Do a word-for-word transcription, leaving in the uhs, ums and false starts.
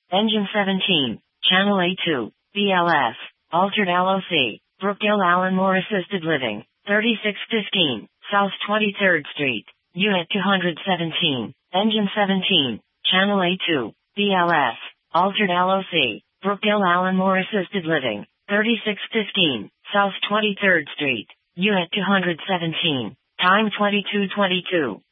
Engine seventeen, Channel A two, B L S, Altered L O C, Brookdale Allen Moore Assisted Living, thirty-six fifteen, South twenty-third Street, Unit two seventeen, Engine seventeen, Channel A two, B L S, Altered L O C, Brookdale Allen Moore Assisted Living, thirty-six fifteen, South twenty-third Street, Unit two seventeen, time twenty-two twenty-two.